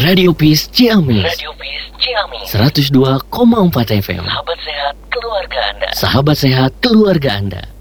Radio Peace Ciamis. Radio Peace Ciamis. 102,4 FM. Sahabat sehat keluarga Anda. Sahabat sehat keluarga Anda.